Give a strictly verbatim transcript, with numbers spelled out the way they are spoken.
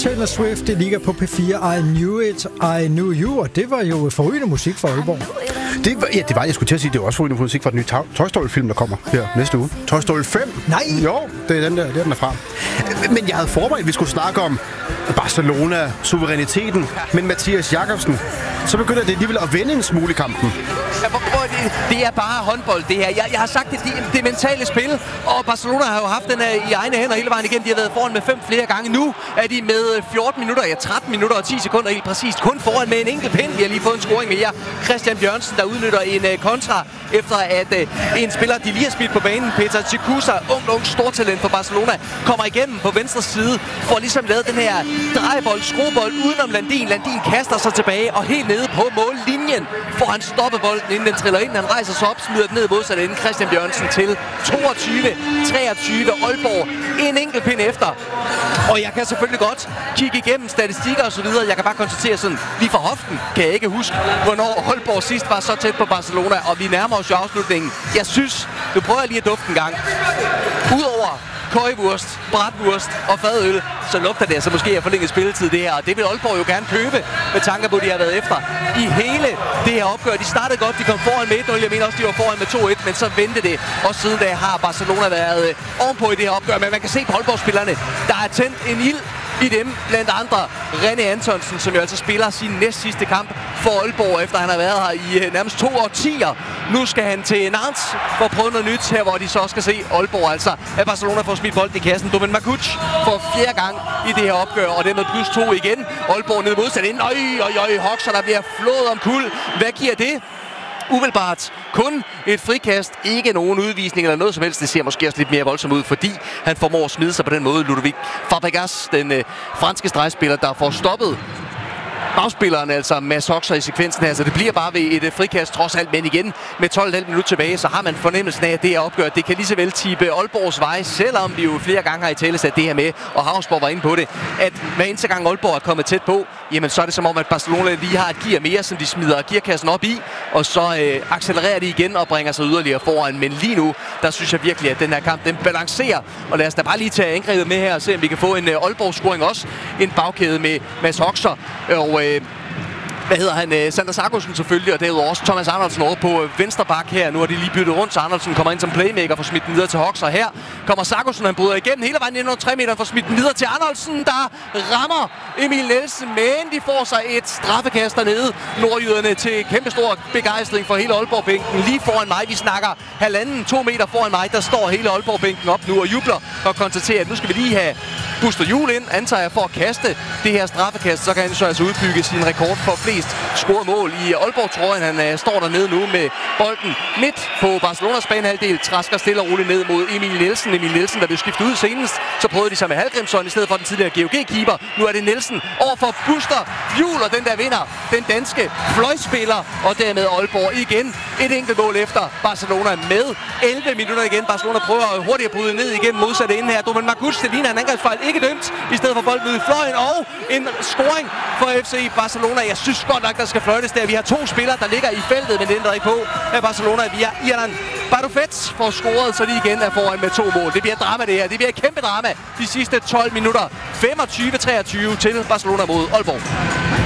Taylor Swift, det ligger på P fire. I Knew It, I Knew You, og det var jo forrygende musik for Aalborg. Det var, ja, det var, jeg skulle til at sige, det var også forrygende musik fra den nye Toy Story-film, der kommer her næste uge. Toy Story fem? Nej! Jo, det er den der, det er den derfra. Men jeg havde forberedt, at vi skulle snakke om Barcelona, suveræniteten, men Mathias Jakobsen, så begynder det alligevel at vende en smule i kampen. Ja, det, det er bare håndbold, det her. Jeg, jeg har sagt, det, det, det mentale spil, og Barcelona har jo haft den her i egne hænder hele vejen igen. De har været foran med fem flere gange. Nu er de med fjorten minutter, ja tretten minutter og ti sekunder helt præcist. Kun foran med en enkelt pind. Vi har lige fået en scoring mere. Christian Bjørnsen, der udnytter en uh, kontra, efter at uh, en spiller, de lige har smidt på banen, Peter Chikusa, ung, ung, stortalent for Barcelona, kommer igennem på venstre side, får ligesom lavet den her drejebold, skruebold udenom Landin. Landin kaster sig tilbage, og helt nede på mållinjen får han stoppet bolden, inden den triller ind. Han rejser sig op, smider den ned modsat enden. Christian Bjørnsen til toogtyve treogtyve. Aalborg en enkelt pind efter. Og jeg kan selvfølgelig godt kigge igennem statistikker og så videre. Jeg kan bare konstatere sådan, lige fra hoften kan jeg ikke huske, hvornår Aalborg sidst var så tæt på Barcelona, og vi nærmer os jo afslutningen. Jeg synes, nu prøver jeg lige at dufte en gang. Udover køjevurst, bratwurst og fadøl, så lugter det altså måske af forlænget spilletid det her, og det vil Aalborg jo gerne købe, med tanker på, de har været efter i hele det her opgør. De startede godt, de kom foran med et nul, jeg mener også, de var foran med to et, men så vendte det, og siden da har Barcelona været øh, ovenpå i det her opgør, men man kan se på Aalborg-spillerne, der er tændt en ild i dem, blandt andre René Antonsen, som jo altså spiller sin næst sidste kamp for Aalborg, efter han har været her i uh, nærmest to årtier. Nu skal han til Nantes for at prøve noget nyt her, hvor de så skal se Aalborg, altså at Barcelona får smidt bolden i kassen. Domen Makuc for fjerde gang i det her opgør, og det med plus to igen. Aalborg ned modsat ind. Øj, øj, øj, Hoxer, der bliver flået om kul. Hvad giver det? Umiddelbart kun et frikast, ikke nogen udvisning eller noget som helst. Det ser måske også lidt mere voldsomt ud, fordi han formår at smide sig på den måde. Ludovic Fabregas, den øh, franske stregspiller, der får stoppet bagspilleren, altså Mads Hoxer i sekvensen her, så det bliver bare ved et frikast trods alt, men igen med tolv komma fem minutter tilbage, så har man fornemmelsen af, at det her opgør, det kan lige så vel tippe Aalborgs vej, selvom vi jo flere gange har i tale sat det her med, og Havsborg var inde på det, at hver eneste gang Aalborg er kommet tæt på, jamen så er det som om, at Barcelona lige har et gear mere, som de smider gearkassen op i, og så øh, accelererer de igen og bringer sig yderligere foran, men lige nu, der synes jeg virkelig, at den her kamp, den balancerer, og lad os da bare lige tage angrebet med her, og se om vi kan få en øh, Aalborg-scoring også, en bagkæde med Mads Hoxer, og Øh, hvad hedder han? Sander Sargussen selvfølgelig, og derudover også Thomas Arnoldsen over på venstre bak her. Nu har de lige byttet rundt, så Arnoldsen kommer ind som playmaker for smidt den videre til Hoxer. Her kommer Sargussen, han bryder igennem hele vejen ind under tre meter for smidt den videre til Arnoldsen, der rammer Emil Nielsen, men de får sig et straffekast dernede. Nordjyderne til kæmpestor begejstring for hele Aalborg-bænken. Lige foran mig, vi snakker halvanden, to meter foran mig, der står hele Aalborg-bænken op nu og jubler og konstaterer, at nu skal vi lige have Buster Juhl ind, antager jeg, for at kaste det her straffekast. Så kan han så altså udbygge sin rekord for flest scorede mål i Aalborg-trøjen. Han uh, står dernede nu med bolden midt på Barcelonas banehalvdel, trasker stille og roligt ned mod Emil Nielsen. Emil Nielsen, der blev skiftet ud senest, så prøvede de sig med Hallgrimsson i stedet for den tidligere G O G-keeper. Nu er det Nielsen over for Buster Juhl, og den der vinder, den danske fløjspiller, og dermed Aalborg igen et enkelt mål efter Barcelona med elleve minutter igen. Barcelona prøver hurtigt at bryde ned igennem modsatte ende her. Domen Makuc, det ligner en angrebsfejl, ikke dømt, i stedet for bolden ud i fløjen, og en scoring for F C Barcelona. Jeg synes godt nok, der skal fløjtes der. Vi har to spillere, der ligger i feltet, men det ændrer ikke på, at Barcelona via Irland Barufets får scoret, så de igen er foran med to mål. Det bliver drama det her. Det bliver et kæmpe drama de sidste tolv minutter. femogtyve treogtyve til Barcelona mod Aalborg.